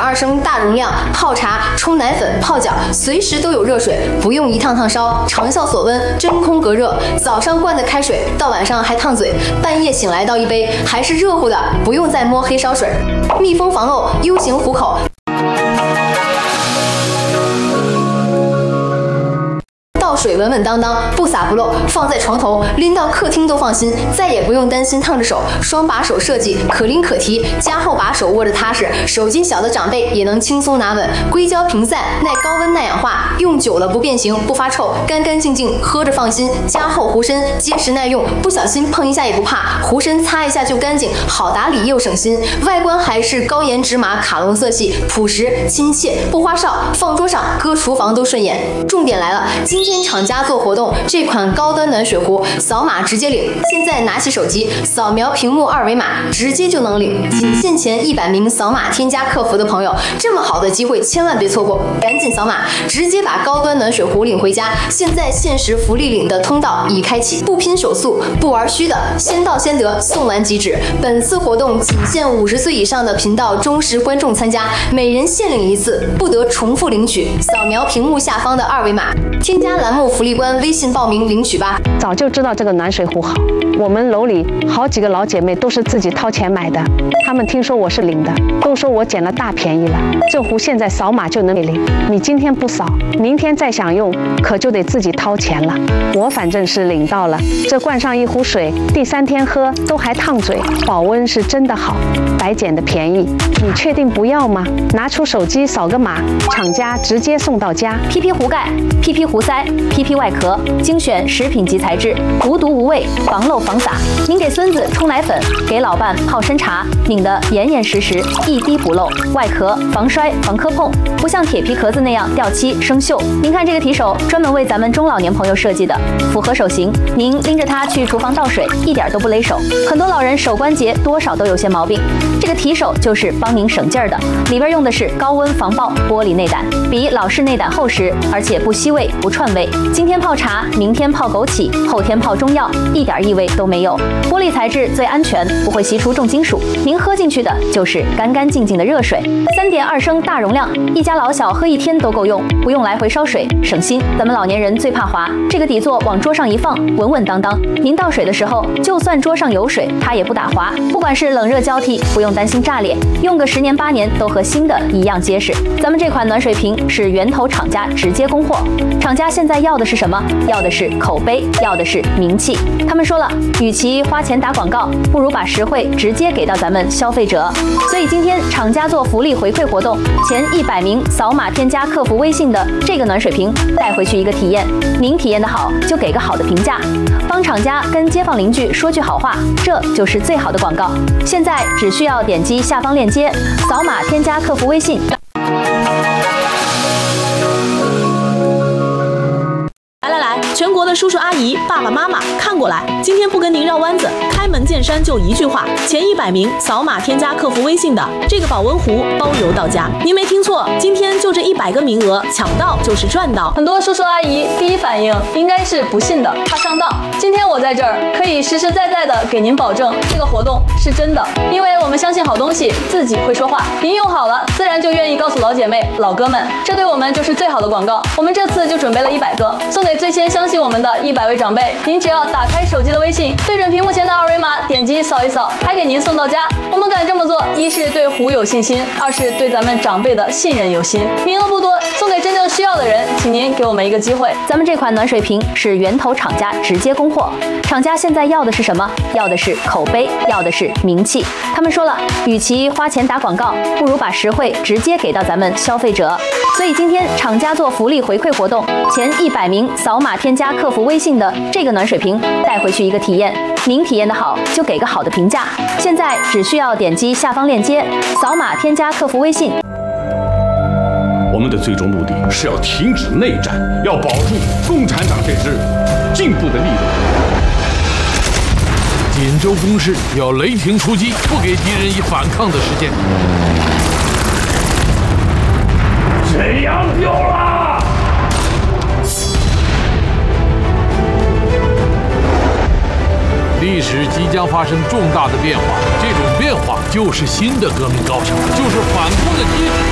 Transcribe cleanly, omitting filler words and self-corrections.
3.2升大容量，泡茶、冲奶粉、泡脚，随时都有热水，不用一趟趟烧，长效锁温，真空隔热。早上灌的开水，到晚上还烫嘴，半夜醒来倒一杯，还是热乎的，不用再摸黑烧水。密封防漏 ，U 型壶口。 水稳稳当当，不洒不漏，放在床头，拎到客厅都放心，再也不用担心烫着手。双把手设计，可拎可提，加厚把手握着踏实，手劲小的长辈也能轻松拿稳。硅胶平散，耐高温耐氧化，用久了不变形不发臭，干干净净，喝着放心。加厚壶身，结实耐用，不小心碰一下也不怕，壶身擦一下就干净，好打理又省心。外观还是高颜值马卡龙色系，朴实亲切，不花哨，放桌上搁厨房都顺眼。重点来了，今天厂家做活动，这款高端暖水壶扫码直接领。现在拿起手机扫描屏幕2维码，直接就能领。仅限前100名扫码添加客服的朋友，这么好的机会千万别错过，赶紧扫码，直接把高端暖水壶领回家。现在限时福利领的通道已开启，不拼手速，不玩虚的，先到先得，送完即止。本次活动仅限50岁以上的频道忠实观众参加，每人限领1次，不得重复领取。扫描屏幕下方的2维码，添加栏目福利官微信报名领取吧。 早就知道这个暖水壶好，我们楼里好几个老姐妹都是自己掏钱买的，她们听说我是领的，都说我捡了大便宜了。这壶现在扫码就能领，你今天不扫，明天再想用，可就得自己掏钱了。我反正是领到了，这灌上一壶水，第3天喝都还烫嘴，保温是真的好，白捡的便宜。你确定不要吗？拿出手机扫个码，厂家直接送到家。 PP 壶盖、PP 壶塞、PP 外壳，精选食品级材质，无毒无味，防漏防洒。您给孙子冲奶粉，给老伴泡参茶，拧得严严实实，一滴不漏。外壳防摔防磕碰，不像铁皮壳子那样掉漆生锈。您看这个提手，专门为咱们中老年朋友设计的，符合手型。您拎着它去厨房倒水，一点都不勒手。很多老人手关节多少都有些毛病，这个提手就是帮您省劲儿的。里边用的是高温防爆玻璃内胆，比老式内胆厚实，而且不吸味不串味。今天泡茶，明天泡枸杞，后天泡中药，一点异味都没有。玻璃材质最安全，不会析出重金属。您喝进去的就是干干净净的热水。3.2升大容量，一家老小喝1天都够用，不用来回烧水，省心。咱们老年人最怕滑，这个底座往桌上一放，稳稳当当。您倒水的时候，就算桌上有水，它也不打滑。不管是冷热交替，不用担心炸裂，用个10年8年都和新的一样结实。咱们这款暖水瓶是源头厂家直接供货，厂家现在要的是什么？要的是口碑，要的是名气。他们说了，与其花钱打广告，不如把实惠直接给到咱们消费者。所以今天厂家做福利回馈活动，前100名扫码添加客服微信的这个暖水瓶带回去一个体验。您体验的好，就给个好的评价，帮厂家跟街坊邻居说句好话，这就是最好的广告。现在只需要点击下方链接，扫码添加客服微信。 全国的叔叔阿姨、爸爸妈妈看过来，今天不跟您绕弯子，开门见山就一句话：前100名扫码添加客服微信的这个保温壶包邮到家。您没听错，今天就这100个名额，抢到就是赚到。 很多叔叔阿姨第一反应应该是不信的，怕上当。今天我在这儿可以实实在在的给您保证，这个活动是真的，因为我们相信好东西自己会说话。您用好了，自然就愿意告诉老姐妹、老哥们，这对我们就是最好的广告。我们这次就准备了100个，送给最先相信我们的100位长辈。您只要打开手机的微信，对准屏幕前的2维码，点击扫一扫，还给您送到家。我们敢这么做，一是对壶有信心，二是对咱们长辈的信任有心。名额不多，送给真正需要的人，请您给我们一个机会。 咱们这款暖水瓶是源头厂家直接供货，厂家现在要的是什么？要的是口碑，要的是名气。他们说了，与其花钱打广告，不如把实惠直接给到咱们消费者。所以今天厂家做福利回馈活动，前100名扫码添加客服微信的这个暖水瓶带回去一个体验。您体验的好，就给个好的评价。现在只需要点击下方链接，扫码添加客服微信。 我们的最终目的是要停止内战，要保住共产党这支进步的力量。 锦州攻势要雷霆出击，不给敌人以反抗的时间。 沈阳丢了！ 历史即将发生重大的变化，这种变化就是新的革命高潮，就是反攻的基础。